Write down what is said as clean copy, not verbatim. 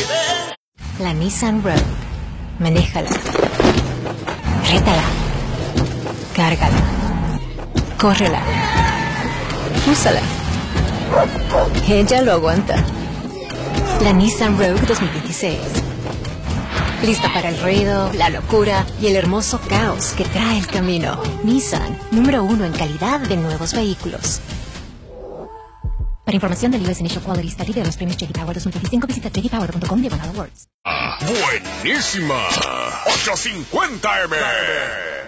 La Nissan Rogue. Manéjala. Rétala. Cárgala. Córrela. Úsala. Ella lo aguanta. La Nissan Rogue 2026. Lista para el ruido, la locura y el hermoso caos que trae el camino. Nissan, número 1 en calidad de nuevos vehículos. Para información del US Initial Quality Study de los premios J.D. Power 2025, visita jdpower.com/awards. ¡Buenísima! 850M.